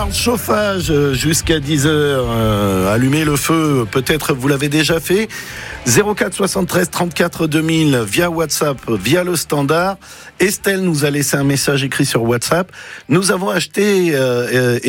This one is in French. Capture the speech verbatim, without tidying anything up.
le chauffage jusqu'à dix heures, euh, allumez le feu, peut-être vous l'avez déjà fait. zéro quatre soixante-treize trente-quatre deux mille via WhatsApp, via le standard. Estelle nous a laissé un message écrit sur WhatsApp. Nous avons acheté euh,